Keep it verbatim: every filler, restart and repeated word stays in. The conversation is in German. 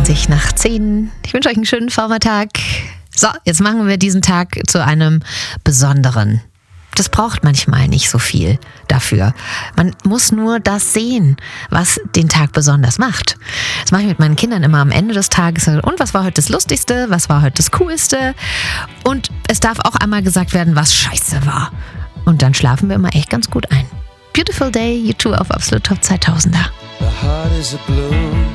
vierundzwanzig nach zehn. Ich wünsche euch einen schönen Vormittag. So, jetzt machen wir diesen Tag zu einem besonderen. Das braucht manchmal nicht so viel dafür. Man muss nur das sehen, was den Tag besonders macht. Das mache ich mit meinen Kindern immer am Ende des Tages. Und was war heute das Lustigste? Was war heute das Coolste? Und es darf auch einmal gesagt werden, was scheiße war. Und dann schlafen wir immer echt ganz gut ein. Beautiful Day, you two auf Absolut Top zweitausender. The heart is a blue.